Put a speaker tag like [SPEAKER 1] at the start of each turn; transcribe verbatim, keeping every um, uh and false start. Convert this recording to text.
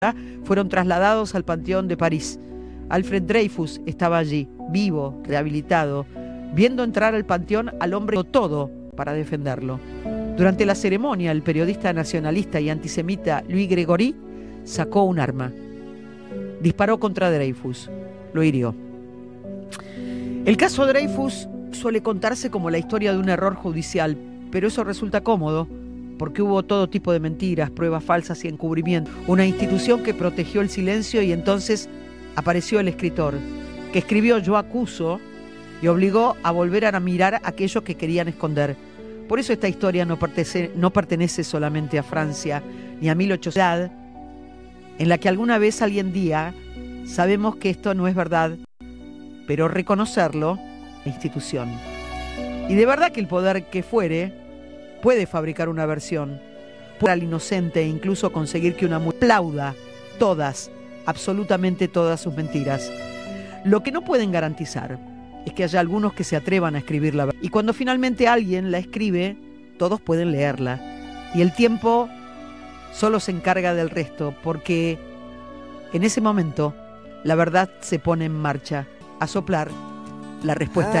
[SPEAKER 1] fueron trasladados al Panteón de París. Alfred Dreyfus estaba allí, vivo, rehabilitado, viendo entrar al Panteón al hombre que hizo todo para defenderlo. Durante la ceremonia, el periodista nacionalista y antisemita Louis Grégory sacó un arma. Disparó contra Dreyfus. Lo hirió. El caso Dreyfus suele contarse como la historia de un error judicial, pero eso resulta cómodo, porque hubo todo tipo de mentiras, pruebas falsas y encubrimiento. Una institución que protegió el silencio y entonces apareció el escritor, que escribió Yo acuso y obligó a volver a mirar a aquellos que querían esconder. Por eso esta historia no pertenece, no pertenece solamente a Francia ni a mil ochocientos, en la que alguna vez alguien diga, sabemos que esto no es verdad, pero reconocerlo, la institución. Y de verdad que el poder que fuere puede fabricar una versión, puede al inocente e incluso conseguir que una mujer aplauda todas, absolutamente todas sus mentiras. Lo que no pueden garantizar es que haya algunos que se atrevan a escribir la verdad. Y cuando finalmente alguien la escribe, todos pueden leerla. Y el tiempo solo se encarga del resto, porque en ese momento la verdad se pone en marcha, a soplar la respuesta.